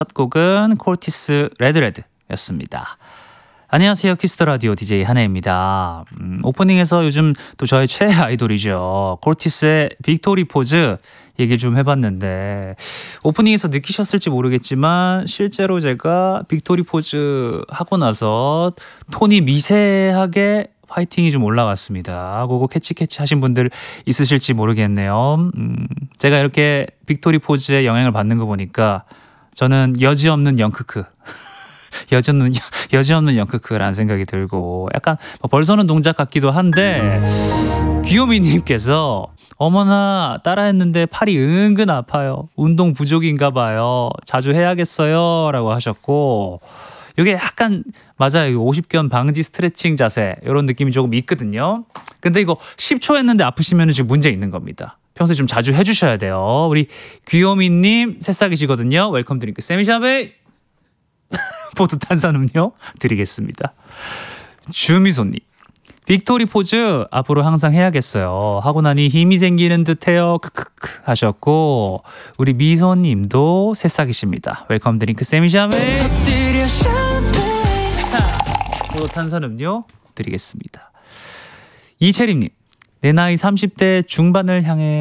첫 곡은 콜티스 레드레드였습니다. 안녕하세요. 키스더라디오 DJ 한혜입니다. 오프닝에서 요즘 또 저의 최애 아이돌이죠. 콜티스의 빅토리 포즈 얘기를 좀 해봤는데 오프닝에서 느끼셨을지 모르겠지만 실제로 제가 빅토리 포즈 하고 나서 톤이 미세하게 파이팅이 좀 올라갔습니다. 그거 캐치 하신 분들 있으실지 모르겠네요. 제가 이렇게 빅토리 포즈에 영향을 받는 거 보니까 저는 여지없는 영크크 여지없는 영크크라는 생각이 들고 약간 벌서는 동작 같기도 한데 귀요미님께서 어머나 따라했는데 팔이 은근 아파요. 운동 부족인가 봐요. 자주 해야겠어요 라고 하셨고 이게 약간 맞아요. 50견 방지 스트레칭 자세 이런 느낌이 조금 있거든요. 근데 이거 10초 했는데 아프시면 지금 문제 있는 겁니다. 평소에 좀 자주 해주셔야 돼요. 우리 귀요미님 새싹이시거든요. 웰컴 드링크 세미샤베이 포도 탄산음료 드리겠습니다. 주미소님 빅토리 포즈 앞으로 항상 해야겠어요. 하고 나니 힘이 생기는 듯해요. 크크크 하셨고 우리 미소님도 새싹이십니다. 웰컴 드링크 세미샤베이 포도 탄산음료 드리겠습니다. 이채림님 내 나이 30대 중반을 향해